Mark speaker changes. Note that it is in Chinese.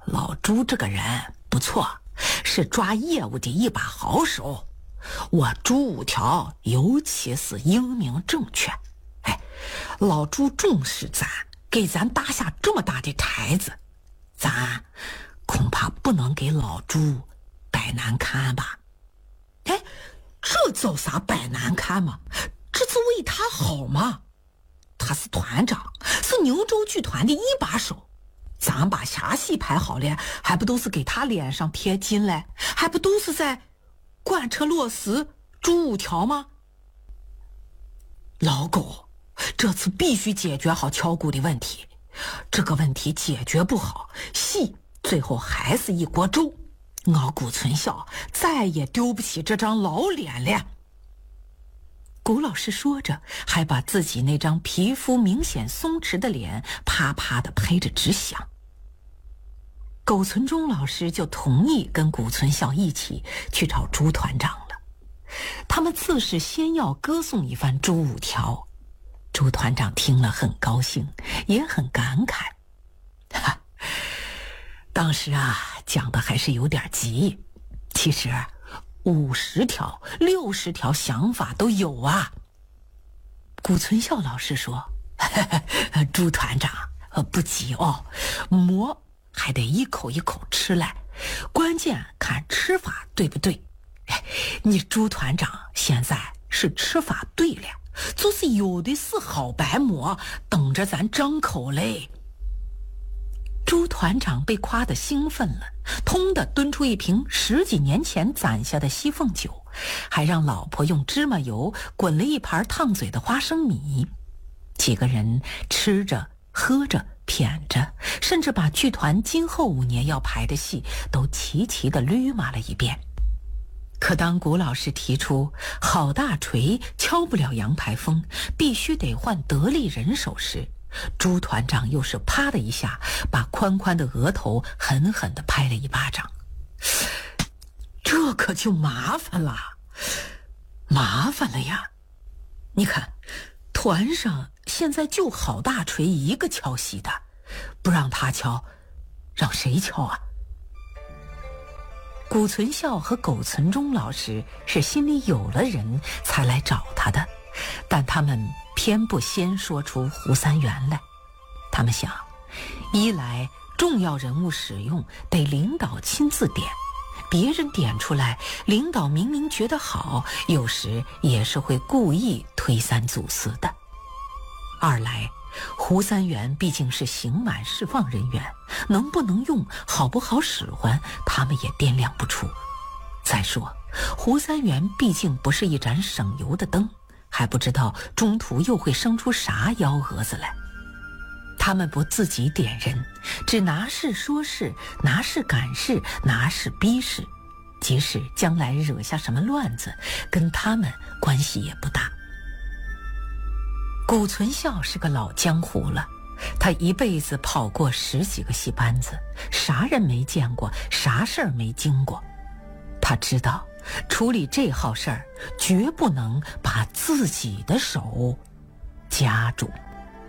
Speaker 1: 老朱这个人不错，是抓业务的一把好手。我朱五条尤其是英明正确。老朱重视咱，给咱搭下这么大的台子，咱恐怕不能给老朱摆难堪吧？这叫啥摆难堪嘛？这是为他好吗？他是团长，是宁州剧团的一把手，咱把下戏排好了，还不都是给他脸上贴金嘞？还不都是在贯彻落实朱五条吗？老狗，这次必须解决好敲鼓的问题，这个问题解决不好，戏最后还是一锅粥，我顾存孝再也丢不起这张老脸了。古老师说着，还把自己那张皮肤明显松弛的脸啪啪地拍着直响。苟存忠老师就同意跟古存孝一起去找朱团长了。他们自是先要歌颂一番朱五条，朱团长听了很高兴，也很感慨。当时讲的还是有点急，其实50条60条想法都有啊。古存孝老师说，朱团长不急哦，馍还得一口一口吃来，关键看吃法对不对。你朱团长现在是吃法对了，就是有的是好白馍等着咱张口嘞。朱团长被夸得兴奋了，通的蹲出一瓶10几年前攒下的西凤酒，还让老婆用芝麻油滚了一盘烫嘴的花生米。几个人吃着喝着谝着，甚至把剧团今后5年要排的戏都齐齐地捋码了一遍。可当古老师提出好大锤敲不了杨排风，必须得换得力人手时，朱团长又是啪的一下把宽宽的额头狠狠地拍了一巴掌。这可就麻烦了呀！你看，团上现在就郝大锤一个敲戏的，不让他敲，让谁敲啊？古存孝和苟存忠老师是心里有了人才来找他的，但他们偏不先说出胡三元来。他们想，一来重要人物使用得领导亲自点，别人点出来领导明明觉得好，有时也是会故意推三阻四的。二来胡三元毕竟是刑满释放人员，能不能用好不好使唤他们也掂量不出。再说胡三元毕竟不是一盏省油的灯，还不知道中途又会生出啥幺蛾子来。他们不自己点人，只拿事说事，拿事赶事，拿事逼事，即使将来惹下什么乱子，跟他们关系也不大。古存孝是个老江湖了，他一辈子跑过10几个戏班子，啥人没见过，啥事儿没经过。他知道处理这号事儿绝不能把自己的手夹住。